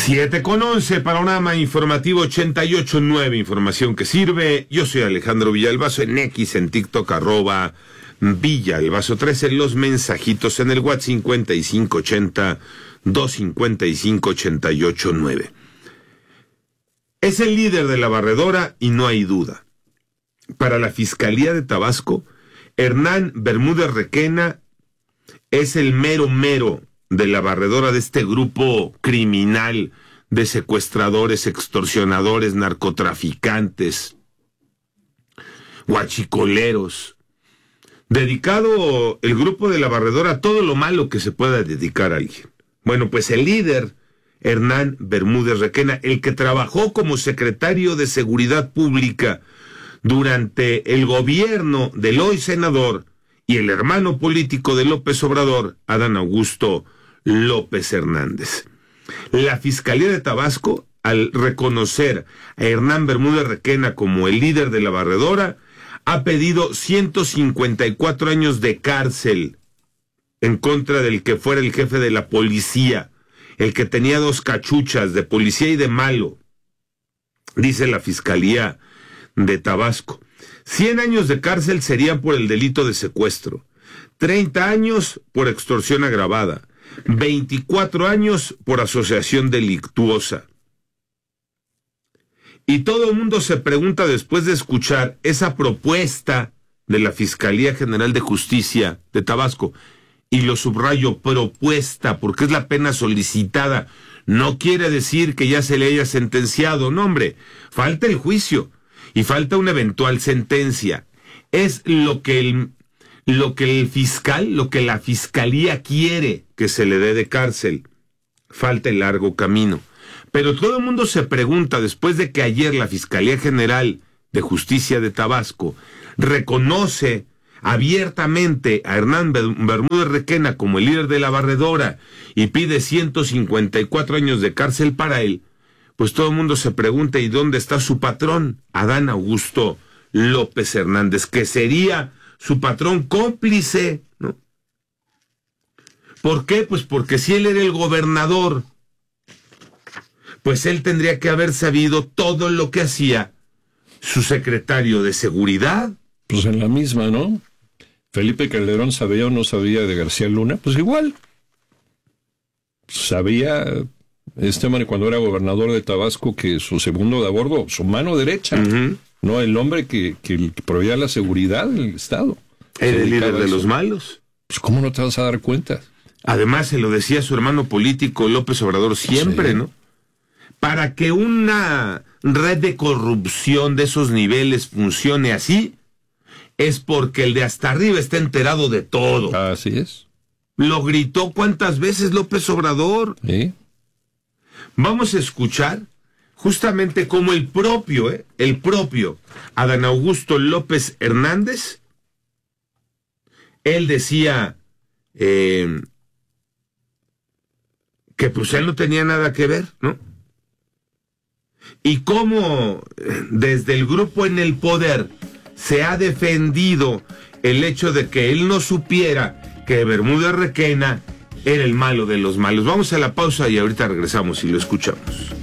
7:11, panorama informativo 88.9, información que sirve. Yo soy Alejandro Villalbazo, en X, en TikTok, @Villalbazo13, los mensajitos en el WhatsApp 5580-255-889. Es el líder de la barredora y no hay duda. Para la Fiscalía de Tabasco, Hernán Bermúdez Requena es el mero de la barredora de este grupo criminal de secuestradores, extorsionadores, narcotraficantes, huachicoleros. Dedicado el grupo de la barredora a todo lo malo que se pueda dedicar a alguien. Bueno, pues el líder, Hernán Bermúdez Requena, el que trabajó como secretario de Seguridad Pública durante el gobierno del hoy senador y el hermano político de López Obrador, Adán Augusto López Hernández. La Fiscalía de Tabasco, al reconocer a Hernán Bermúdez Requena como el líder de la barredora, ha pedido 154 años de cárcel en contra del que fuera el jefe de la policía, el que tenía 2 cachuchas de policía y de malo, dice la Fiscalía de Tabasco. 100 años de cárcel serían por el delito de secuestro, 30 años por extorsión agravada, 24 años por asociación delictuosa. Y todo el mundo se pregunta, después de escuchar esa propuesta de la Fiscalía General de Justicia de Tabasco, y lo subrayo, propuesta, porque es la pena solicitada, no quiere decir que ya se le haya sentenciado, no hombre, falta el juicio y falta una eventual sentencia. Es lo que el fiscal, lo que la Fiscalía quiere que se le dé de cárcel. Falta el largo camino. Pero todo el mundo se pregunta, después de que ayer la Fiscalía General de Justicia de Tabasco reconoce abiertamente a Hernán Bermúdez Requena como el líder de la barredora y pide 154 años de cárcel para él, pues todo el mundo se pregunta, ¿y dónde está su patrón? Adán Augusto López Hernández, que sería su patrón cómplice, ¿no? ¿Por qué? Pues porque si él era el gobernador, pues él tendría que haber sabido todo lo que hacía su secretario de Seguridad. Pues en la misma, ¿no? Felipe Calderón sabía o no sabía de García Luna, pues igual. Sabía cuando era gobernador de Tabasco que su segundo de a bordo, su mano derecha, no el hombre que proveía la seguridad del Estado. Era el líder de los malos. Pues ¿cómo no te vas a dar cuenta? Además se lo decía su hermano político López Obrador siempre, sí, ¿no? Para que una red de corrupción de esos niveles funcione así, es porque el de hasta arriba está enterado de todo. Así es. Lo gritó cuántas veces López Obrador. ¿Sí? Vamos a escuchar justamente cómo el propio Adán Augusto López Hernández, él decía que pues él no tenía nada que ver, ¿no? Y cómo desde el grupo en el poder se ha defendido el hecho de que él no supiera que Bermúdez Requena era el malo de los malos. Vamos a la pausa y ahorita regresamos y lo escuchamos.